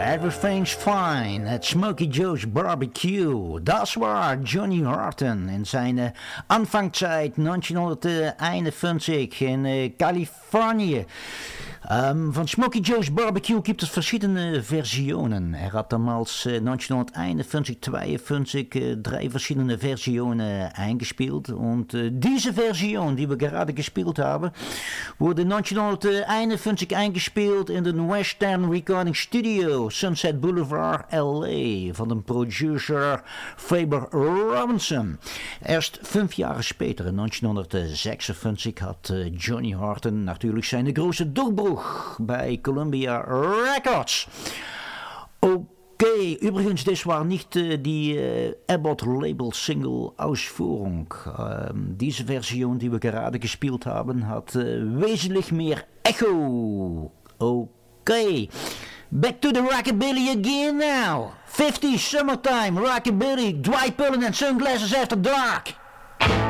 Everything's Fine, het Smokey Joe's Barbecue. Dat was Johnny Horton in zijn aanvangstijd 1951 in Californië. Van Smokey Joe's Barbecue gibt es verschiedene Versionen. Hat damals 1951, 3 verschiedene Versionen eingespielt. Und diese Version, die wir gerade gespielt haben, wurde 1951 eingespielt in den Western Recording Studio, Sunset Boulevard, LA, van de producer Faber Robinson. Erst 5 Jahre später, in 1956, hat Johnny Horton natürlich seine große Durchbruch bij Columbia Records. Okay, übrigens, das war nicht die Abbott Label Single Ausführung. Diese Version, die wir gerade gespielt haben, hat wesentlich mehr Echo. Okay, back to the rockabilly again now. 50s summertime, rockabilly, Dwight Pullen and Sunglasses After Dark.